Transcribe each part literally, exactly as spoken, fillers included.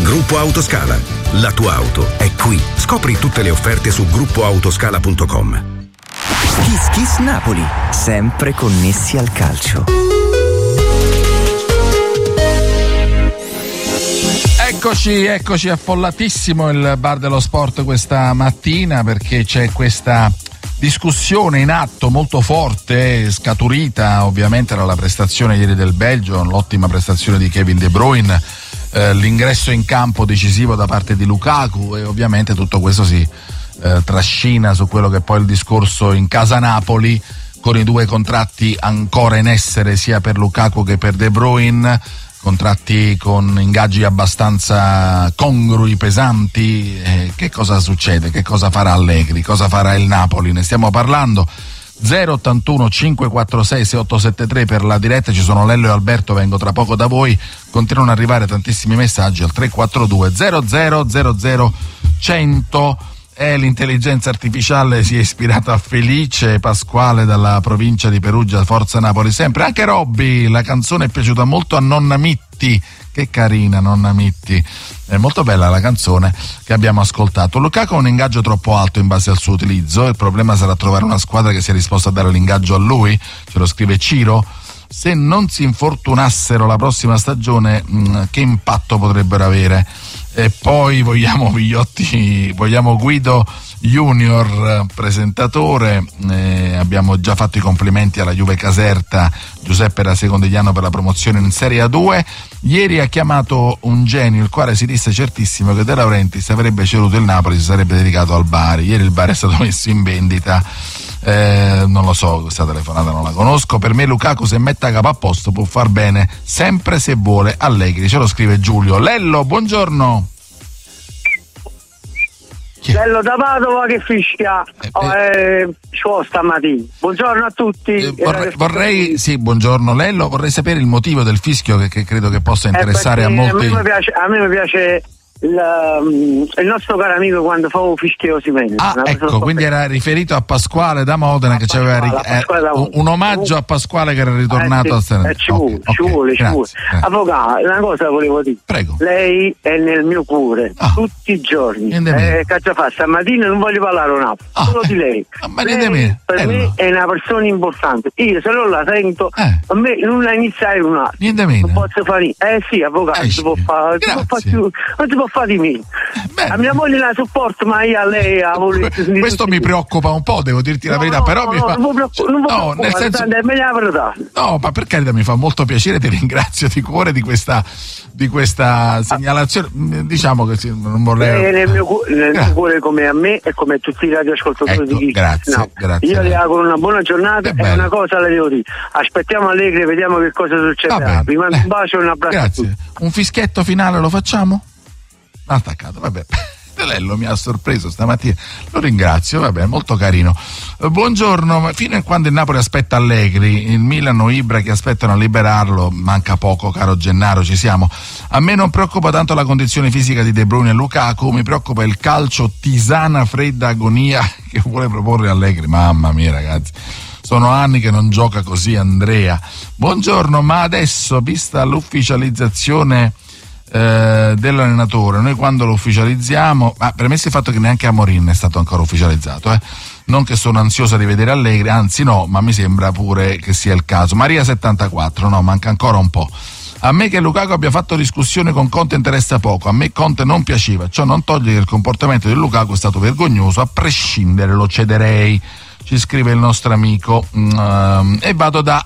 Gruppo Autoscala. La tua auto è qui. Scopri tutte le offerte su gruppo autoscala punto com. Kiss Kiss Napoli, sempre connessi al calcio. Eccoci, eccoci, affollatissimo il bar dello sport questa mattina perché c'è questa discussione in atto molto forte, scaturita ovviamente dalla prestazione ieri del Belgio, l'ottima prestazione di Kevin De Bruyne, eh, l'ingresso in campo decisivo da parte di Lukaku e ovviamente tutto questo si eh, trascina su quello che è poi il discorso in casa Napoli, con i due contratti ancora in essere sia per Lukaku che per De Bruyne, contratti con ingaggi abbastanza congrui, pesanti. Eh, che cosa succede? Che cosa farà Allegri? Cosa farà il Napoli? Ne stiamo parlando. zero ottantuno cinquecentoquarantasei sessantottosettantatré per la diretta, ci sono Lello e Alberto, vengo tra poco da voi. Continuano ad arrivare tantissimi messaggi al tre quattro due zero zero zero zero cento. E l'intelligenza artificiale si è ispirata a Felice Pasquale dalla provincia di Perugia, Forza Napoli sempre. Anche Robby, la canzone è piaciuta molto a Nonna Mitti, che carina Nonna Mitti, è molto bella la canzone che abbiamo ascoltato. Lukaku ha un ingaggio troppo alto in base al suo utilizzo, il problema sarà trovare una squadra che sia disposta a dare l'ingaggio a lui, ce lo scrive Ciro. Se non si infortunassero la prossima stagione, mh, che impatto potrebbero avere? E poi vogliamo Vigliotti, vogliamo Guido Junior, presentatore, eh, abbiamo già fatto i complimenti alla Juve Caserta, Giuseppe Rasecondigliano per la promozione in Serie A due. Ieri ha chiamato un genio, il quale si disse certissimo che De Laurentiis avrebbe ceduto il Napoli, si sarebbe dedicato al Bari. Ieri il Bari è stato messo in vendita, eh, non lo so, questa telefonata non la conosco. Per me Lukaku, se mette a capo a posto, può far bene sempre se vuole. Allegri, ce lo scrive Giulio. Lello, buongiorno. Bello da Padova che fischia, eh, oh, eh, ciò stamattina. Buongiorno a tutti. Eh, vorrei, vorrei, sì, buongiorno Lello, vorrei sapere il motivo del fischio che, che credo che possa interessare eh, a molti. A me piace, a me piace il, il nostro caro amico quando fa un fischio Osimhen. Ah, ecco, quindi era riferito a Pasquale da Modena, a che Pasquale, aveva eh, un, un omaggio a Pasquale che era ritornato eh, a sì, Serena. eh, ci vuole, okay, ci okay, vuole, ci vuole. grazie. Avvocato, una cosa volevo dire. Prego. Lei è nel mio cuore, ah. tutti i giorni. Eh, cazzo fa, stamattina non voglio parlare un altro, ah, solo di lei. Ah, ma lei me. per Bello. me è una persona importante. Io se non la sento, eh. a me non la iniziare un altro. Niente meno. Non posso fare. Eh sì, avvocato, eh, si può fare, si può fare più, non si può fare di me. Eh, a mia moglie la supporto, ma io a lei a voler. Questo mi preoccupa un po', devo dirti la no, verità, no, però no, mi no, fa... non può, non può no, nel senso... è meglio la verità. No, ma per carità, mi fa molto piacere, ti ringrazio di cuore di questa di questa segnalazione. Diciamo che non vorrei. Lei nel mio, nel mio cuore come a me e come a tutti i radioascoltatori ecco, di grazie, no. grazie. Io le auguro una buona giornata e una cosa le devo dire. Aspettiamo Allegri e vediamo che cosa succederà. Vi mando un bacio e un abbraccio. Grazie. A tutti. Un fischietto finale lo facciamo? Attaccato, vabbè. Lello mi ha sorpreso stamattina, lo ringrazio, vabbè, molto carino. Buongiorno, fino a quando il Napoli aspetta Allegri, il Milan o Ibra che aspettano a liberarlo, manca poco, caro Gennaro, ci siamo. A me non preoccupa tanto la condizione fisica di De Bruyne e Lukaku, mi preoccupa il calcio tisana fredda agonia che vuole proporre Allegri. Mamma mia ragazzi, sono anni che non gioca così Andrea. Buongiorno, ma adesso, vista l'ufficializzazione Eh, dell'allenatore, noi quando lo ufficializziamo, ma premesso il fatto che neanche Amorim è stato ancora ufficializzato, eh? Non che sono ansiosa di vedere Allegri, anzi no, ma mi sembra pure che sia il caso. Maria settantaquattro, no, manca ancora un po'. A me che Lukaku abbia fatto discussione con Conte interessa poco, a me Conte non piaceva, ciò non toglie che il comportamento di Lukaku è stato vergognoso, a prescindere lo cederei, ci scrive il nostro amico. Um, e vado da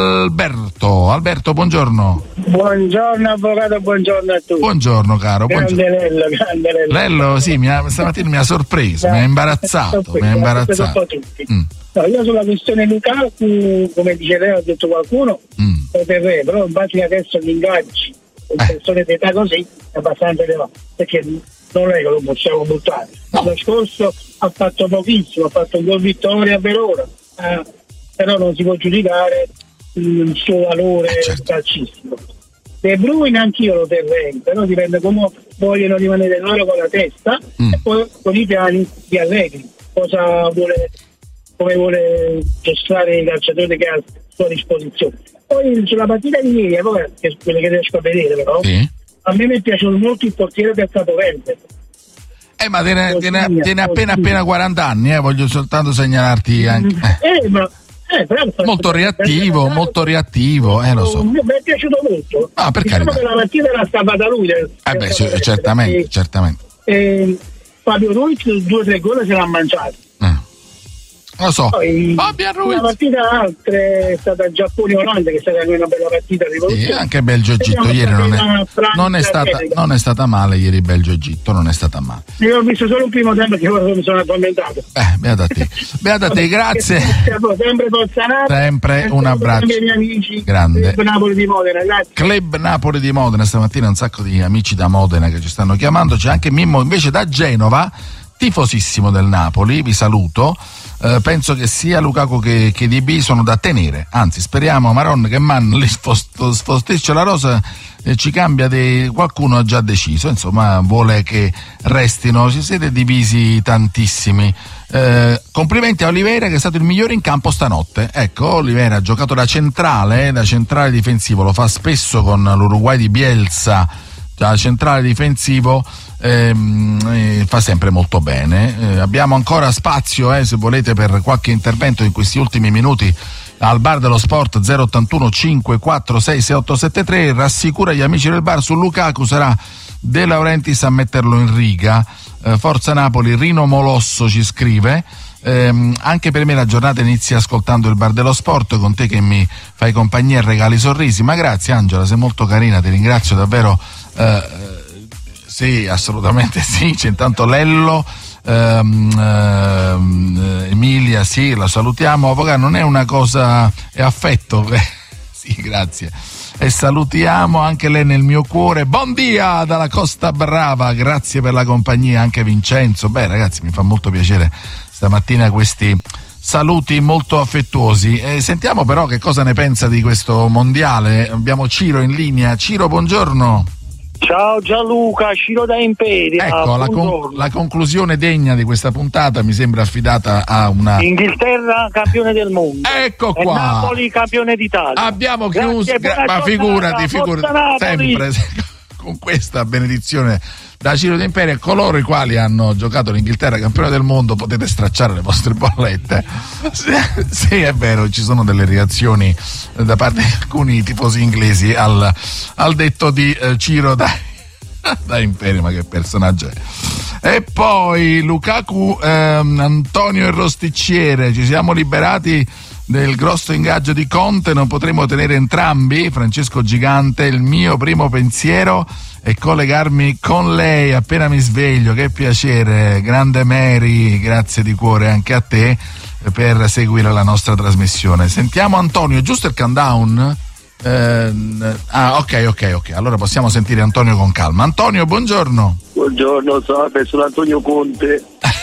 Alberto. Alberto, buongiorno. Buongiorno avvocato, buongiorno a tutti. Buongiorno caro. Grande buongiorno. Lello, grande Lello. Lello, sì, mi ha, stamattina mi ha sorpreso, mi ha imbarazzato, mi ha imbarazzato. Mm. No, io sulla questione Lukaku, come dice lei, ha detto qualcuno, mm. potrei, però in base adesso gli ingaggi, con eh. persone d'età così, è abbastanza elevato, perché non è che lo possiamo buttare. No. L'anno scorso ha fatto pochissimo, ha fatto un gol vittoria a Verona, eh, però non si può giudicare il suo valore eh, certo. calcistico. De Bruyne anch'io lo terrei, però dipende come vogliono rimanere loro con la testa mm. e poi con i piani di Allegri, cosa vuole, come vuole gestire i calciatori che ha a sua disposizione. Poi sulla partita di ieri, che è quella che riesco a vedere però, sì. a me mi piace molto il portiere del Capoverde. Eh, ma tiene, tiene, tiene appena appena quaranta anni, eh, voglio soltanto segnalarti anche. Eh. Eh, ma, eh, però, molto reattivo, molto reattivo, eh, lo so. Mi è piaciuto molto. Ah, per diciamo carità. che la partita era salvata lui. Eh beh, sì, certamente, perché, certamente. Eh, Fabio Ruiz due o tre gol se l'ha mangiato. Eh. Lo so. Poi, Fabio Ruiz. la partita altra è stata Giappone-Olanda, che è stata una bella partita di sì, anche Belgio-Egitto ieri non è, non, è stata, non è stata male ieri Belgio-Egitto, non è stata male. Io ho visto solo il primo tempo che ora mi sono addormentato. Eh, beata a te. Beata a te, grazie. Sempre Bolsonaro. Sempre un abbraccio. Sempre i miei amici. Grande. Club Napoli di Modena, grazie. Club Napoli di Modena, stamattina un sacco di amici da Modena che ci stanno chiamando, c'è anche Mimmo invece da Genova, tifosissimo del Napoli, vi saluto. Uh, penso che sia Lukaku che, che D B sono da tenere, anzi speriamo Maron che Man li spost, sposticcia la rosa e ci cambia di, qualcuno ha già deciso, insomma vuole che restino, ci siete divisi tantissimi. Uh, complimenti a Oliveira che è stato il migliore in campo stanotte. Ecco, Oliveira ha giocato da centrale, da centrale difensivo, lo fa spesso con l'Uruguay di Bielsa, da centrale difensivo. Ehm, eh, fa sempre molto bene. Eh, abbiamo ancora spazio eh, se volete per qualche intervento in questi ultimi minuti al bar dello sport. Zero ottantuno cinque quattro sei sei otto sette tre. Rassicura gli amici del bar su Lukaku, sarà De Laurentiis a metterlo in riga. eh, Forza Napoli. Rino Molosso ci scrive: ehm, anche per me la giornata inizia ascoltando il bar dello sport con te che mi fai compagnia e regali sorrisi. Ma grazie Angela, sei molto carina, ti ringrazio davvero. eh, Sì, assolutamente sì, c'è intanto Lello, ehm, ehm, Emilia, sì, la salutiamo, avvocato, non è una cosa, è affetto, sì, grazie, e salutiamo anche lei nel mio cuore. Buon dia dalla Costa Brava, grazie per la compagnia, anche Vincenzo. Beh ragazzi, mi fa molto piacere stamattina questi saluti molto affettuosi. Eh, sentiamo però che cosa ne pensa di questo mondiale. Abbiamo Ciro in linea. Ciro, buongiorno. Ciao Gianluca, Ciro da Imperia. Ecco, la, con- la conclusione degna di questa puntata mi sembra affidata a una... Inghilterra campione del mondo. Ecco qua. E Napoli campione d'Italia. Abbiamo Grazie, chiuso, gra- ma figurati, figurati, sempre con questa benedizione da Ciro d'Imperia. Coloro i quali hanno giocato l'Inghilterra campione del mondo potete stracciare le vostre bollette. Sì, sì, è vero, ci sono delle reazioni da parte di alcuni tifosi inglesi al, al detto di eh, Ciro da, da Imperia, ma che personaggio è. E poi Lukaku, ehm, Antonio e Rosticciere, ci siamo liberati del grosso ingaggio di Conte, non potremo tenere entrambi. Francesco Gigante, il mio primo pensiero è collegarmi con lei appena mi sveglio, che piacere, grande Mary, grazie di cuore anche a te per seguire la nostra trasmissione. Sentiamo Antonio, giusto il countdown? Eh, ah ok ok ok, allora possiamo sentire Antonio con calma. Antonio, buongiorno. Buongiorno, salve, sono Antonio Conte.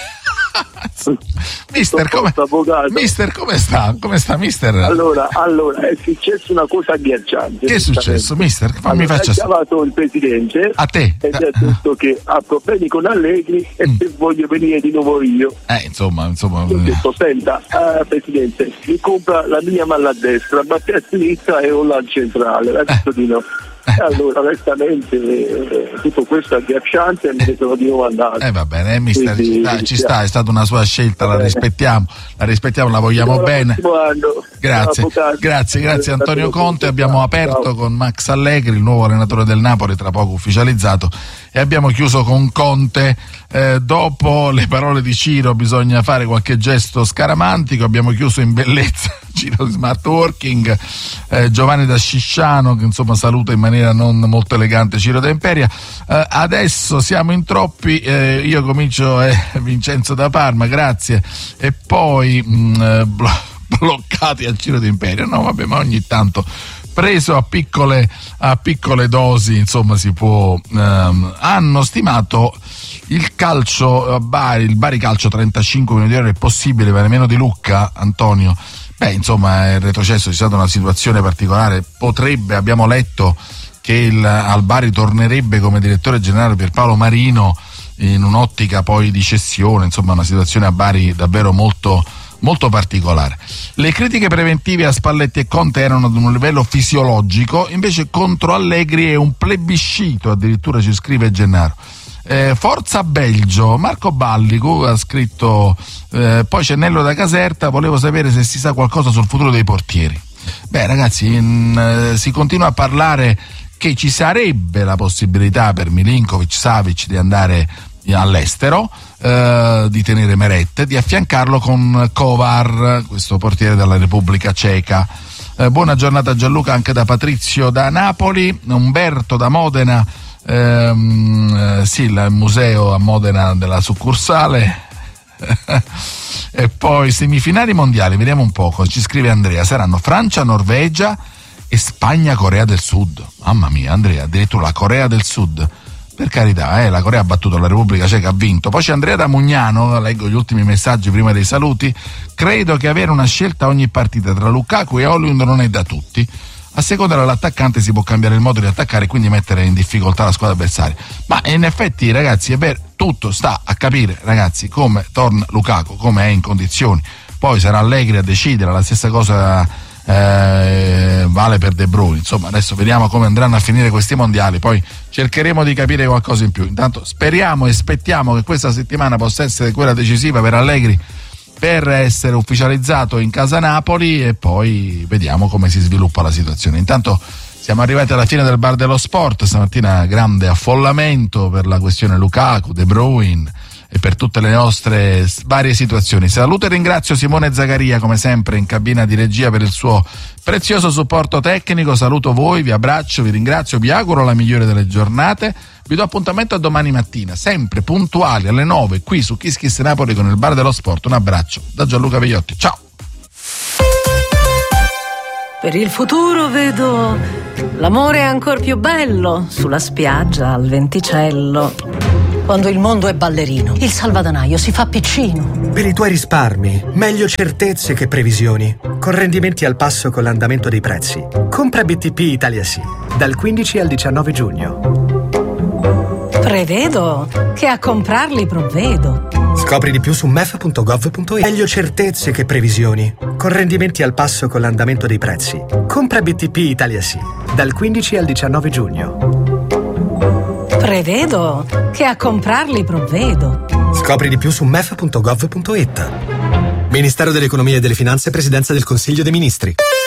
Mister, come, mister, come sta? Come sta, mister? Allora, allora, è successo una cosa agghiacciante. Che è successo, mister? Allora, mi faccia... ha chiamato il presidente a te e gli ha detto che ha problemi con Allegri e mm. se voglio venire di nuovo io. Eh, insomma, insomma. Io ho detto, senta, eh, presidente, mi compra la mia malla a destra, ma a sinistra e un là centrale. Ha detto eh. di no. E allora onestamente eh, tutto questo è agghiacciante e me ne sono di nuovo andato. Eh va bene, eh, mister, ci sta, ci sta, è stata una sua scelta, la rispettiamo, la rispettiamo, la vogliamo bene. Grazie, grazie, grazie Antonio Conte. Abbiamo aperto con Max Allegri, il nuovo allenatore del Napoli, tra poco ufficializzato, e abbiamo chiuso con Conte. Eh, dopo le parole di Ciro bisogna fare qualche gesto scaramantico, abbiamo chiuso in bellezza Ciro Smart Working, eh, Giovanni da Scisciano che insomma saluta in maniera non molto elegante Ciro da Imperia. Eh, adesso siamo in troppi, eh, io comincio eh, Vincenzo da Parma, grazie, e poi mh, blo- bloccati a Ciro d'Imperia. No vabbè, ma ogni tanto preso a piccole, a piccole dosi, insomma si può. Ehm, hanno stimato il calcio Bari, il Bari Calcio trentacinque milioni di euro, è possibile per meno di Lucca, Antonio? Beh, insomma, è retrocesso, c'è stata una situazione particolare, potrebbe, abbiamo letto che il, al Bari tornerebbe come direttore generale Pierpaolo Marino in un'ottica poi di cessione, insomma una situazione a Bari davvero molto molto particolare. Le critiche preventive a Spalletti e Conte erano ad un livello fisiologico, invece contro Allegri è un plebiscito, addirittura ci scrive Gennaro. Eh, Forza Belgio, Marco Ballico ha scritto eh, poi c'è Nello da Caserta, volevo sapere se si sa qualcosa sul futuro dei portieri. Beh ragazzi, in, eh, si continua a parlare che ci sarebbe la possibilità per Milinkovic, Savic di andare all'estero, eh, di tenere Meret, di affiancarlo con Kovar, questo portiere della Repubblica Ceca. Eh, buona giornata Gianluca anche da Patrizio da Napoli, Umberto da Modena, ehm, eh, sì, il museo a Modena della succursale. E poi semifinali mondiali, vediamo un po', ci scrive Andrea, saranno Francia, Norvegia e Spagna, Corea del Sud. Mamma mia Andrea, addirittura la Corea del Sud. Per carità, eh, la Corea ha battuto la Repubblica Ceca, ha vinto. Poi c'è Andrea da Mugnano, leggo gli ultimi messaggi prima dei saluti. Credo che avere una scelta ogni partita tra Lukaku e Højlund non è da tutti. A seconda dell'attaccante si può cambiare il modo di attaccare e quindi mettere in difficoltà la squadra avversaria. Ma in effetti ragazzi è vero, tutto sta a capire ragazzi come torna Lukaku, come è in condizioni. Poi sarà Allegri a decidere, la stessa cosa Eh, vale per De Bruyne. Insomma adesso vediamo come andranno a finire questi mondiali, poi cercheremo di capire qualcosa in più. Intanto speriamo e aspettiamo che questa settimana possa essere quella decisiva per Allegri per essere ufficializzato in casa Napoli e poi vediamo come si sviluppa la situazione. Intanto siamo arrivati alla fine del Bar dello Sport, stamattina grande affollamento per la questione Lukaku, De Bruyne e per tutte le nostre varie situazioni. Saluto e ringrazio Simone Zagaria come sempre in cabina di regia per il suo prezioso supporto tecnico. Saluto voi, vi abbraccio, vi ringrazio, vi auguro la migliore delle giornate. Vi do appuntamento a domani mattina, sempre puntuali alle nove qui su Kiss Kiss Napoli con il Bar dello Sport. Un abbraccio da Gianluca Vegliotti, ciao. Per il futuro vedo l'amore ancor più bello sulla spiaggia al venticello. Quando il mondo è ballerino, il salvadanaio si fa piccino. Per i tuoi risparmi, meglio certezze che previsioni. Con rendimenti al passo con l'andamento dei prezzi. Compra B T P Italia Sì, dal quindici al diciannove giugno. Prevedo che a comprarli provvedo. Scopri di più su m e f punto gov punto it. Meglio certezze che previsioni. Con rendimenti al passo con l'andamento dei prezzi. Compra B T P Italia Sì, dal quindici al diciannove giugno. Prevedo che a comprarli provvedo. Scopri di più su m e f punto gov punto it. Ministero dell'Economia e delle Finanze, Presidenza del Consiglio dei Ministri.